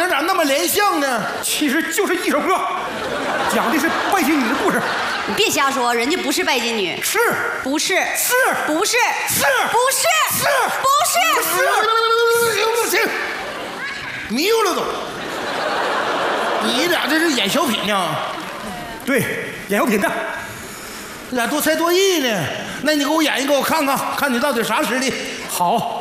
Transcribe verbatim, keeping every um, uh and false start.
名咋那么联想呢？ 其实就是一首歌，讲的是拜金女的故事。 你别瞎说，人家不是拜金女， 是不是？ 是不是？ 是不是？ 是不是？ 是行不行？迷糊了都。你俩这是演小品呢？ 对，演小品的。 你俩多才多艺呢。那你给我演一个，我看看，看你到底啥实力。 好。